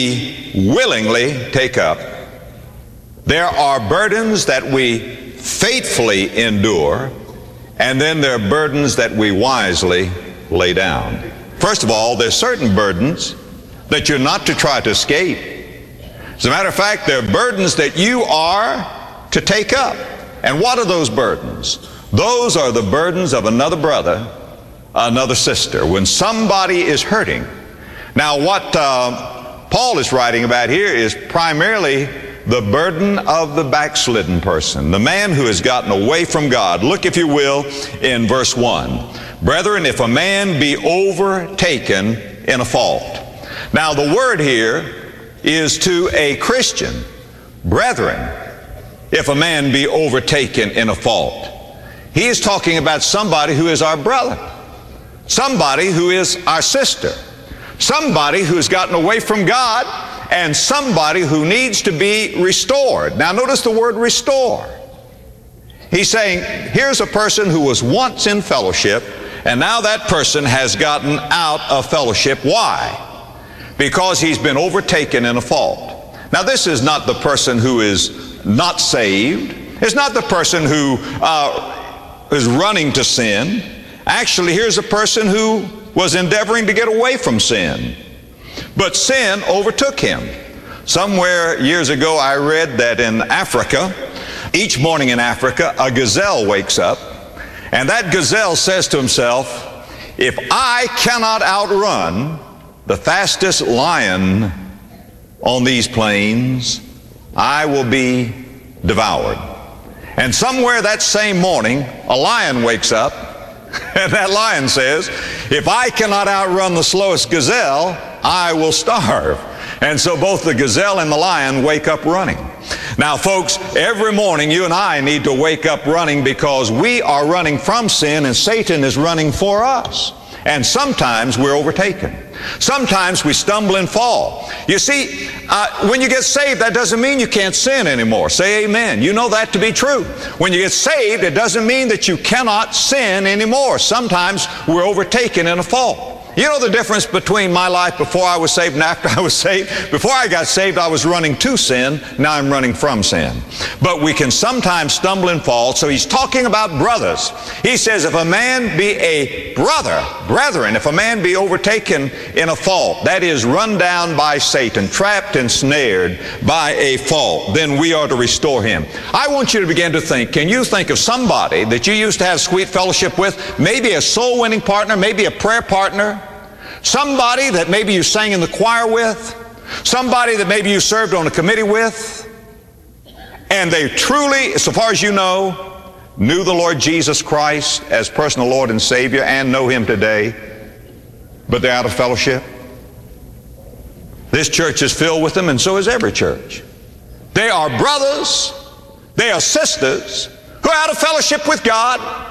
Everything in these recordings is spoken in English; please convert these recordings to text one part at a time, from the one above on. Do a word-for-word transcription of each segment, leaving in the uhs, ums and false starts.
willingly take up. There are burdens that we faithfully endure, and then there are burdens that we wisely lay down. First of all, there's certain burdens that you're not to try to escape. As a matter of fact, there are burdens that you are to take up. And what are those burdens? Those are the burdens of another brother, another sister, when somebody is hurting. Now, what uh, Paul is writing about here is primarily the burden of the backslidden person, the man who has gotten away from God. Look, if you will, in verse one. Brethren, if a man be overtaken in a fault. Now, the word here is to a Christian. Brethren, if a man be overtaken in a fault. He is talking about somebody who is our brother, somebody who is our sister, somebody who has gotten away from God, and somebody who needs to be restored. Now notice the word restore. He's saying, here's a person who was once in fellowship, and now that person has gotten out of fellowship. Why? Because he's been overtaken in a fault. Now this is not the person who is not saved. It's not the person who uh, is running to sin. Actually, here's a person who was endeavoring to get away from sin. But sin overtook him. Somewhere years ago I read that in Africa, each morning in Africa, a gazelle wakes up, and that gazelle says to himself, if I cannot outrun the fastest lion on these plains, I will be devoured. And somewhere that same morning, a lion wakes up, and that lion says, if I cannot outrun the slowest gazelle, I will starve. And so both the gazelle and the lion wake up running. Now folks, every morning you and I need to wake up running, because we are running from sin and Satan is running for us. And sometimes we're overtaken. Sometimes we stumble and fall. You see, uh, when you get saved, that doesn't mean you can't sin anymore. Say amen. You know that to be true. When you get saved, it doesn't mean that you cannot sin anymore. Sometimes we're overtaken in a fall. You know the difference between my life before I was saved and after I was saved? Before I got saved, I was running to sin. Now I'm running from sin. But we can sometimes stumble and fall. So he's talking about brothers. He says, if a man be a brother, brethren, if a man be overtaken in a fault, that is, run down by Satan, trapped and snared by a fault, then we are to restore him. I want you to begin to think, can you think of somebody that you used to have sweet fellowship with, maybe a soul-winning partner, maybe a prayer partner, somebody that maybe you sang in the choir with, somebody that maybe you served on a committee with, and they truly, so far as you know, knew the Lord Jesus Christ as personal Lord and Savior and know Him today, but they're out of fellowship? This church is filled with them, and so is every church. They are brothers, they are sisters who are out of fellowship with God.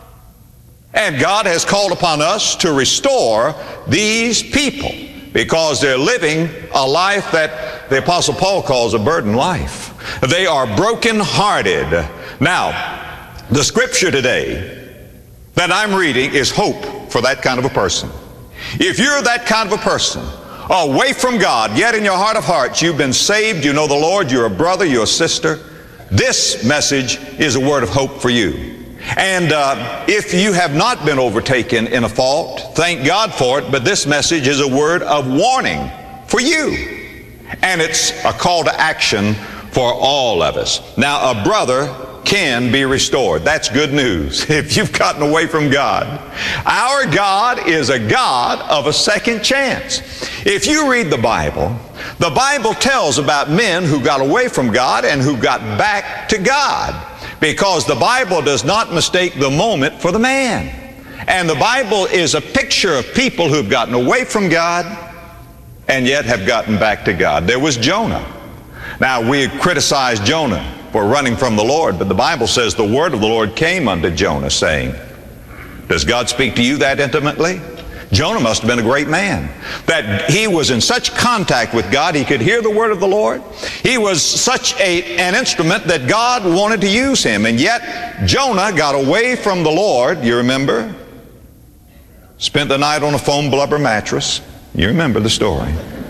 And God has called upon us to restore these people, because they're living a life that the Apostle Paul calls a burden life. They are broken-hearted. Now, the scripture today that I'm reading is hope for that kind of a person. If you're that kind of a person, away from God, yet in your heart of hearts you've been saved, you know the Lord, you're a brother, you're a sister, this message is a word of hope for you. And uh, if you have not been overtaken in a fault, thank God for it, but this message is a word of warning for you. And it's a call to action for all of us. Now, a brother can be restored. That's good news if you've gotten away from God. Our God is a God of a second chance. If you read the Bible, the Bible tells about men who got away from God and who got back to God, because the Bible does not mistake the moment for the man. And the Bible is a picture of people who've gotten away from God and yet have gotten back to God. There was Jonah. Now, we criticize Jonah for running from the Lord, but the Bible says the word of the Lord came unto Jonah, saying, does God speak to you that intimately? Jonah must have been a great man, that he was in such contact with God, he could hear the word of the Lord. He was such a, an instrument that God wanted to use him. And yet, Jonah got away from the Lord, you remember? Spent the night on a foam blubber mattress. You remember the story.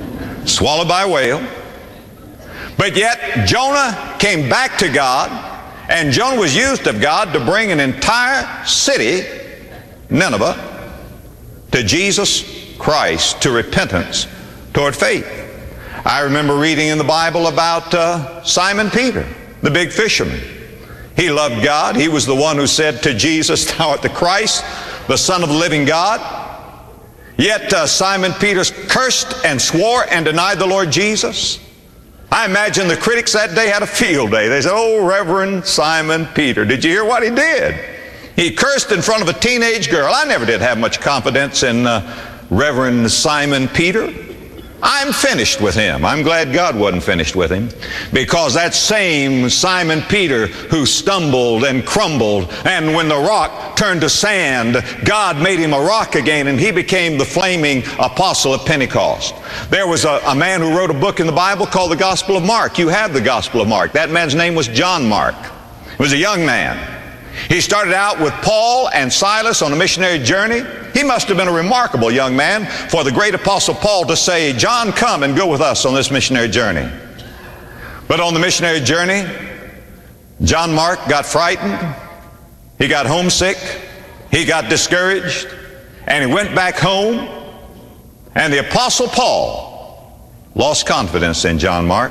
swallowed by a whale. But yet Jonah came back to God, and Jonah was used of God to bring an entire city, Nineveh, to Jesus Christ, to repentance, toward faith. I remember reading in the Bible about uh, Simon Peter, the big fisherman. He loved God. He was the one who said to Jesus, "Thou art the Christ, the Son of the living God." Yet uh, Simon Peter cursed and swore and denied the Lord Jesus. I imagine the critics that day had a field day. They said, "Oh, Reverend Simon Peter, did you hear what he did? He cursed in front of a teenage girl." I never did have much confidence in uh, Reverend Simon Peter. I'm finished with him. I'm glad God wasn't finished with him, because that same Simon Peter who stumbled and crumbled, and when the rock turned to sand, God made him a rock again, and he became the flaming apostle of Pentecost. There was a, a man who wrote a book in the Bible called the Gospel of Mark. You have the Gospel of Mark. That man's name was John Mark. He was a young man. He started out with Paul and Silas on a missionary journey. He must have been a remarkable young man for the great apostle Paul to say, "John, come and go with us on this missionary journey." But on the missionary journey, John Mark got frightened. He got homesick. He got discouraged. And he went back home. And the apostle Paul lost confidence in John Mark.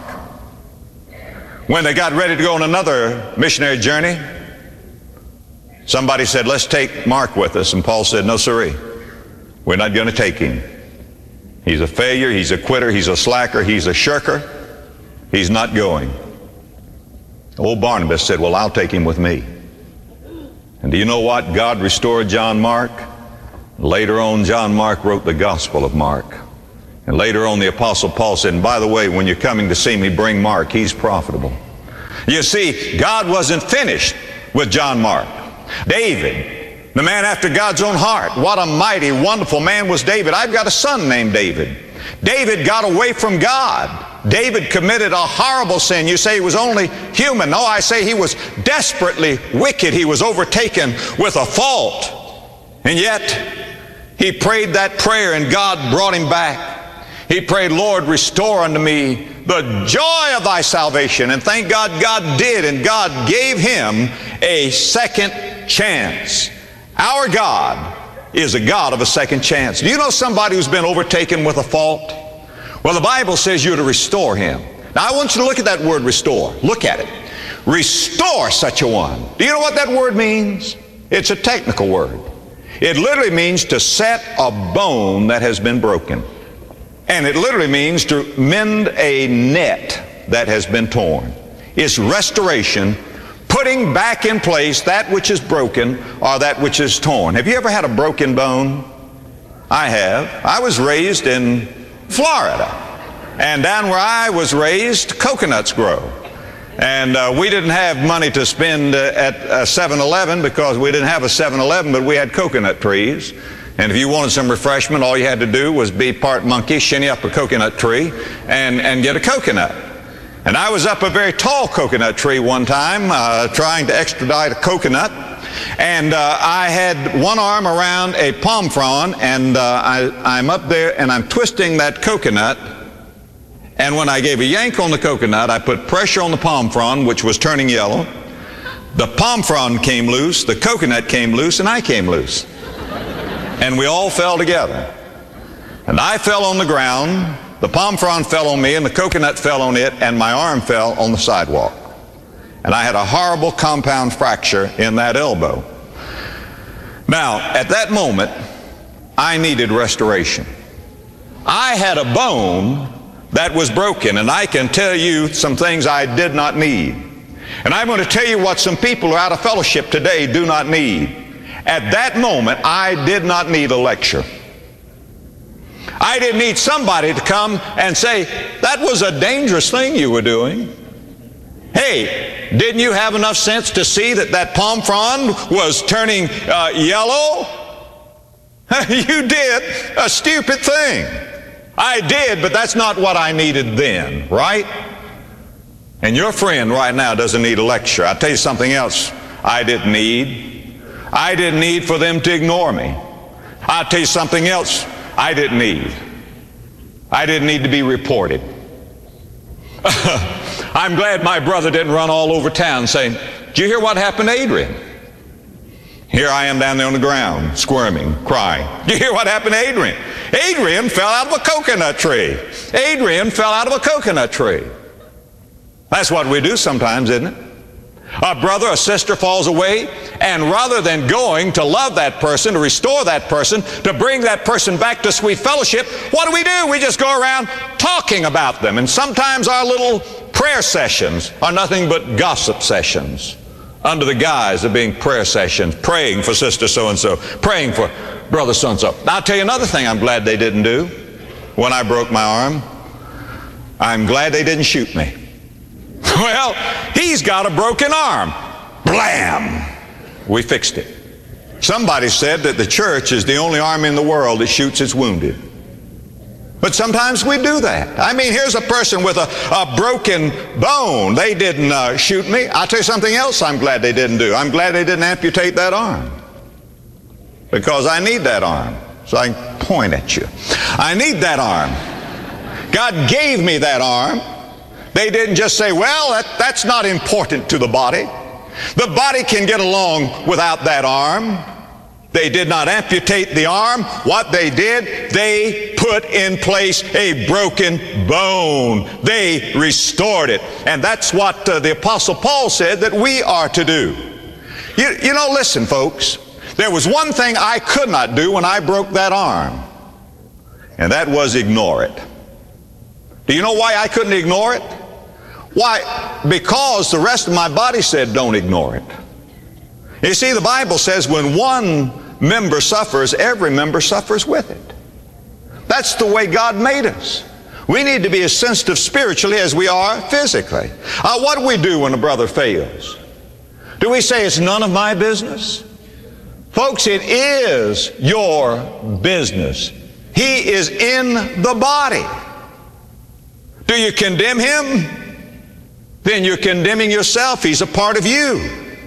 When they got ready to go on another missionary journey, somebody said, "Let's take Mark with us." And Paul said, "No, sirree, we're not going to take him. He's a failure, he's a quitter, he's a slacker, he's a shirker. He's not going." Old Barnabas said, "Well, I'll take him with me." And do you know what? God restored John Mark. Later on, John Mark wrote the Gospel of Mark. And later on, the Apostle Paul said, "And by the way, when you're coming to see me, bring Mark. He's profitable." You see, God wasn't finished with John Mark. David, the man after God's own heart. What a mighty, wonderful man was David. I've got a son named David. David got away from God. David committed a horrible sin. You say he was only human. No, I say he was desperately wicked. He was overtaken with a fault. And yet, he prayed that prayer and God brought him back. He prayed, "Lord, restore unto me the joy of thy salvation." And thank God, God did, and God gave him a second chance. Our God is a God of a second chance. Do you know somebody who's been overtaken with a fault? Well, the Bible says you're to restore him. Now, I want you to look at that word restore. Look at it. Restore such a one. Do you know what that word means? It's a technical word. It literally means to set a bone that has been broken. And it literally means to mend a net that has been torn. It's restoration, putting back in place that which is broken or that which is torn. Have you ever had a broken bone? I have. I was raised in Florida. And down where I was raised, coconuts grow. And uh, we didn't have money to spend uh, at uh, seven eleven, because we didn't have a seven eleven, but we had coconut trees. And if you wanted some refreshment, all you had to do was be part monkey, shinny up a coconut tree, and, and get a coconut. And I was up a very tall coconut tree one time, uh, trying to extradite a coconut. And uh, I had one arm around a palm frond, and uh, I, I'm up there, and I'm twisting that coconut. And when I gave a yank on the coconut, I put pressure on the palm frond, which was turning yellow. The palm frond came loose, the coconut came loose, and I came loose. And we all fell together. And I fell on the ground, the palm frond fell on me, and the coconut fell on it, and my arm fell on the sidewalk. And I had a horrible compound fracture in that elbow. Now, at that moment, I needed restoration. I had a bone that was broken, and I can tell you some things I did not need. And I'm going to tell you what some people who are out of fellowship today do not need. At that moment, I did not need a lecture. I didn't need somebody to come and say, "That was a dangerous thing you were doing. Hey, didn't you have enough sense to see that that palm frond was turning uh, yellow?" You did a stupid thing. I did, but that's not what I needed then, right? And your friend right now doesn't need a lecture. I'll tell you something else I didn't need. I didn't need for them to ignore me. I'll tell you something else I didn't need. I didn't need to be reported. I'm glad my brother didn't run all over town saying, "Did you hear what happened to Adrian?" Here I am down there on the ground, squirming, crying. "Did you hear what happened to Adrian?" Adrian fell out of a coconut tree. Adrian fell out of a coconut tree. That's what we do sometimes, isn't it? A brother, a sister falls away, and rather than going to love that person, to restore that person, to bring that person back to sweet fellowship, what do we do? We just go around talking about them. And sometimes our little prayer sessions are nothing but gossip sessions under the guise of being prayer sessions, praying for sister so-and-so, praying for brother so-and-so. I'll tell you another thing I'm glad they didn't do when I broke my arm. I'm glad they didn't shoot me. Well, he's got a broken arm. Blam! We fixed it. Somebody said that the church is the only army in the world that shoots its wounded. But sometimes we do that. I mean, here's a person with a, a broken bone. They didn't uh, shoot me. I'll tell you something else I'm glad they didn't do. I'm glad they didn't amputate that arm, because I need that arm so I can point at you. I need that arm. God gave me that arm. They didn't just say, "Well, that, that's not important to the body. The body can get along without that arm." They did not amputate the arm. What they did, they put in place a broken bone. They restored it. And that's what uh, the Apostle Paul said that we are to do. You, you know, listen, folks. There was one thing I could not do when I broke that arm, and that was ignore it. Do you know why I couldn't ignore it? Why? Because the rest of my body said, "Don't ignore it." You see, the Bible says when one member suffers, every member suffers with it. That's the way God made us. We need to be as sensitive spiritually as we are physically. Uh, what do we do when a brother fails? Do we say, "It's none of my business"? Folks, it is your business. He is in the body. Do you condemn him? Then you're condemning yourself. He's a part of you.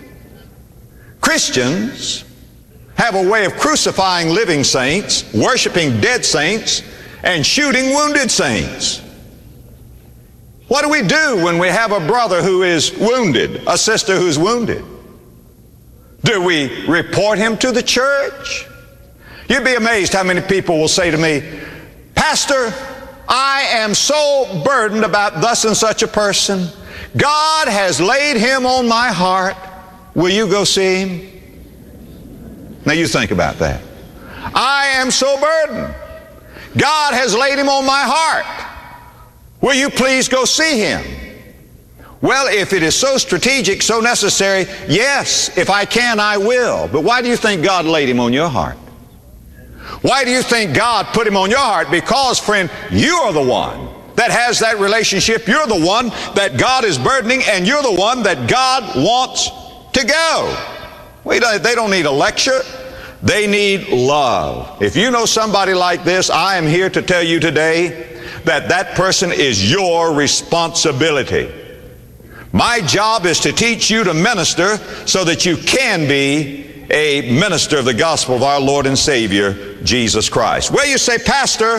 Christians have a way of crucifying living saints, worshiping dead saints, and shooting wounded saints. What do we do when we have a brother who is wounded, a sister who's wounded? Do we report him to the church? You'd be amazed how many people will say to me, "Pastor, I am so burdened about thus and such a person. God has laid him on my heart. Will you go see him?" Now you think about that. I am so burdened. God has laid him on my heart. Will you please go see him? Well, if it is so strategic, so necessary, yes, if I can, I will. But why do you think God laid him on your heart? Why do you think God put him on your heart? Because, friend, you are the one that has that relationship. You're the one that God is burdening, and you're the one that God wants to go. We don't, they don't need a lecture. They need love. If you know somebody like this, I am here to tell you today that that person is your responsibility. My job is to teach you to minister so that you can be a minister of the gospel of our Lord and Savior, Jesus Christ. Well, you say, "Pastor,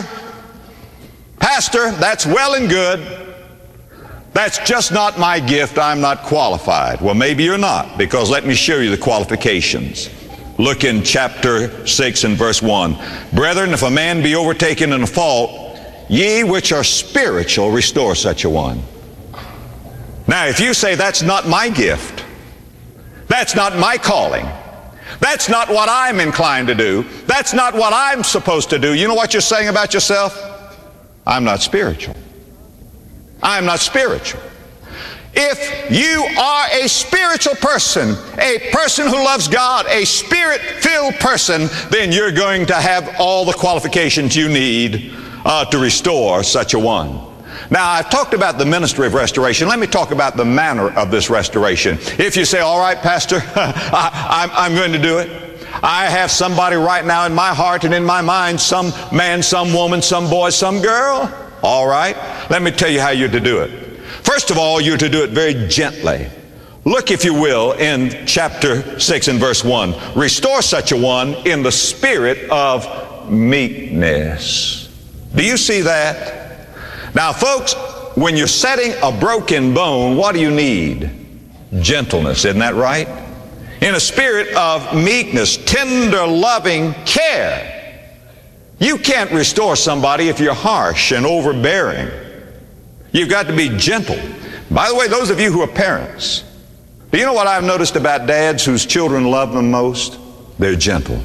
Pastor, that's well and good. That's just not my gift. I'm not qualified." Well, maybe you're not, because let me show you the qualifications. Look in chapter six and verse one. "Brethren, if a man be overtaken in a fault, ye which are spiritual, restore such a one." Now, if you say, "That's not my gift, that's not my calling, that's not what I'm inclined to do, that's not what I'm supposed to do," you know what you're saying about yourself? I'm not spiritual. I'm not spiritual. If you are a spiritual person, a person who loves God, a spirit-filled person, then you're going to have all the qualifications you need uh, to restore such a one. Now, I've talked about the ministry of restoration. Let me talk about the manner of this restoration. If you say, "All right, Pastor, I, I'm, I'm going to do it. I have somebody right now in my heart and in my mind, some man, some woman, some boy, some girl." All right, let me tell you how you're to do it. First of all, you're to do it very gently. Look, if you will, in chapter six and verse one. "Restore such a one in the spirit of meekness." Do you see that? Now, folks, when you're setting a broken bone, what do you need? Gentleness, isn't that right? In a spirit of meekness, tender, loving care. You can't restore somebody if you're harsh and overbearing. You've got to be gentle. By the way, those of you who are parents, do you know what I've noticed about dads whose children love them most? They're gentle.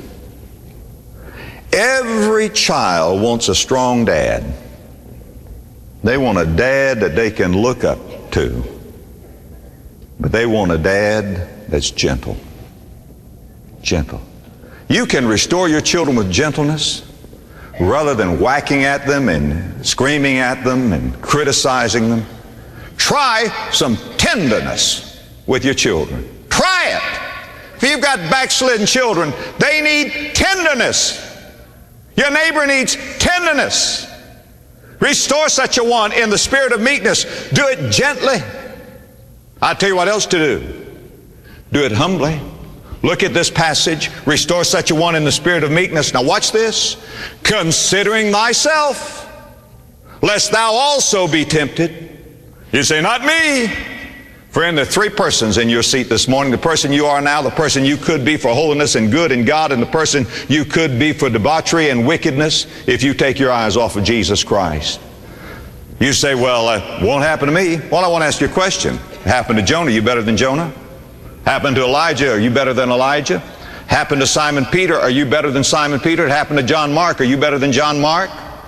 Every child wants a strong dad. They want a dad that they can look up to. But they want a dad that's gentle. Gentle. You can restore your children with gentleness rather than whacking at them and screaming at them and criticizing them. Try some tenderness with your children. Try it. If you've got backslidden children, they need tenderness. Your neighbor needs tenderness. Restore such a one in the spirit of meekness. Do it gently. I'll tell you what else to do. Do it humbly. Look at this passage. Restore such a one in the spirit of meekness. Now watch this. Considering thyself, lest thou also be tempted. You say, not me. Friend, there are three persons in your seat this morning. The person you are now, the person you could be for holiness and good in God, and the person you could be for debauchery and wickedness if you take your eyes off of Jesus Christ. You say, well, it won't happen to me. Well, I want to ask you a question. Happened to Jonah, you better than Jonah? Happened to Elijah, are you better than Elijah? Happened to Simon Peter, are you better than Simon Peter? It happened to John Mark, are you better than John Mark?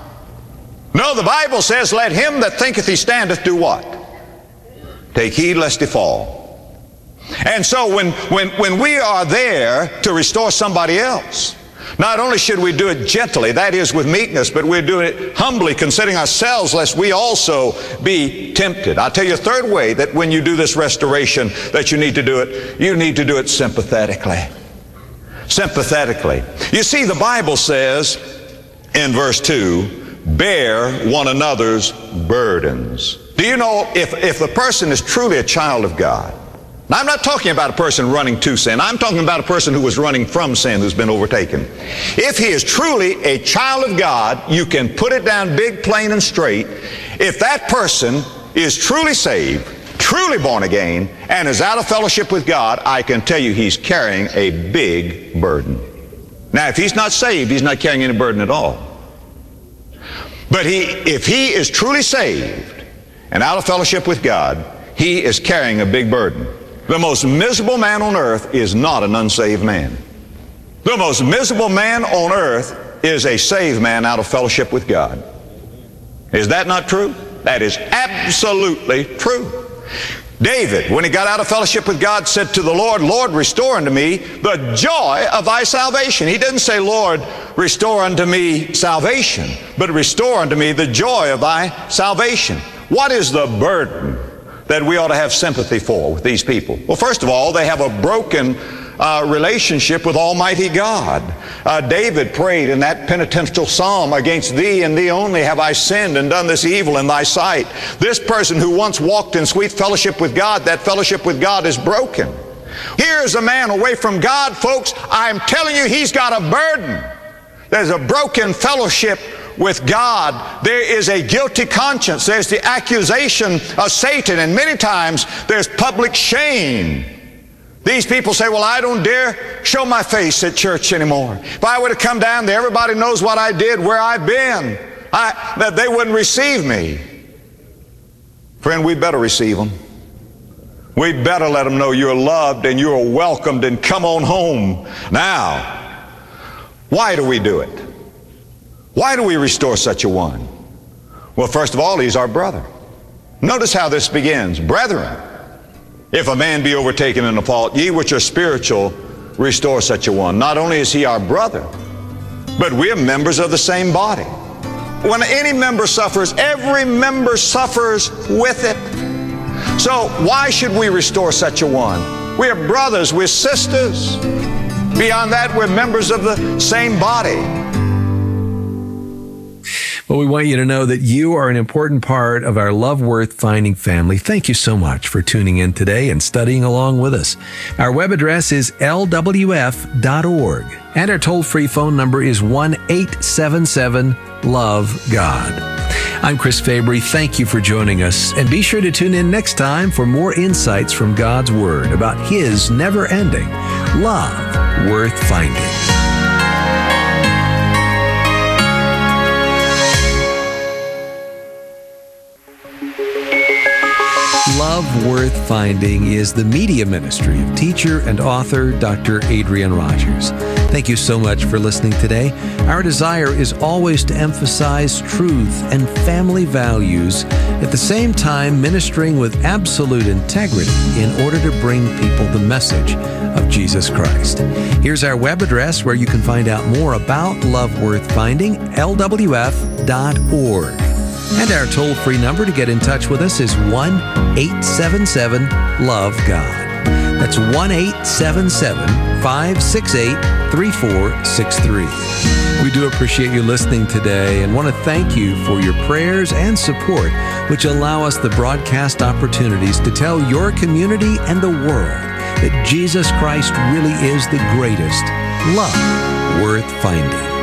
No, the Bible says, let him that thinketh he standeth do what? Take heed lest he fall. And so when, when, when we are there to restore somebody else, not only should we do it gently, that is with meekness, but we're doing it humbly, considering ourselves lest we also be tempted. I'll tell you a third way that when you do this restoration that you need to do it, you need to do it sympathetically. Sympathetically. You see, the Bible says in verse two, bear one another's burdens. Do you know if, if the person is truly a child of God? Now, I'm not talking about a person running to sin. I'm talking about a person who was running from sin, who's been overtaken. If he is truly a child of God, you can put it down big, plain, and straight. If that person is truly saved, truly born again, and is out of fellowship with God, I can tell you he's carrying a big burden. Now, if he's not saved, he's not carrying any burden at all. But he, if he is truly saved and out of fellowship with God, he is carrying a big burden. The most miserable man on earth is not an unsaved man. The most miserable man on earth is a saved man out of fellowship with God. Is that not true? That is absolutely true. David, when he got out of fellowship with God, said to the Lord, Lord, restore unto me the joy of thy salvation. He didn't say, Lord, restore unto me salvation, but restore unto me the joy of thy salvation. What is the burden that we ought to have sympathy for with these people? Well, first of all, they have a broken uh, relationship with Almighty God. Uh, David prayed in that penitential psalm, against thee and thee only have I sinned and done this evil in thy sight. This person who once walked in sweet fellowship with God, that fellowship with God is broken. Here's a man away from God, folks. I'm telling you, he's got a burden. There's a broken fellowship with God. There is a guilty conscience. There's the accusation of Satan, and many times there's public shame. These people say, well, I don't dare show my face at church anymore. If I were to come down there, everybody knows what I did, where I've been, I, that they wouldn't receive me. Friend, we better receive them. We better let them know you're loved and you're welcomed and come on home. Now, why do we do it? Why do we restore such a one? Well, first of all, he's our brother. Notice how this begins. Brethren, if a man be overtaken in a fault, ye which are spiritual, restore such a one. Not only is he our brother, but we're members of the same body. When any member suffers, every member suffers with it. So why should we restore such a one? We're brothers, we're sisters. Beyond that, we're members of the same body. Well, we want you to know that you are an important part of our Love Worth Finding family. Thank you so much for tuning in today and studying along with us. Our web address is L W F dot org, and our toll-free phone number is one eight seven seven love God. I'm Chris Fabry. Thank you for joining us, and be sure to tune in next time for more insights from God's Word about His never-ending love worth finding. Love Worth Finding is the media ministry of teacher and author Doctor Adrian Rogers. Thank you so much for listening today. Our desire is always to emphasize truth and family values, at the same time ministering with absolute integrity in order to bring people the message of Jesus Christ. Here's our web address where you can find out more about Love Worth Finding, L W F dot org. And our toll-free number to get in touch with us is one eight seven seven love God. That's one eight seven seven five six eight three four six three. We do appreciate you listening today and want to thank you for your prayers and support, which allow us the broadcast opportunities to tell your community and the world that Jesus Christ really is the greatest love worth finding.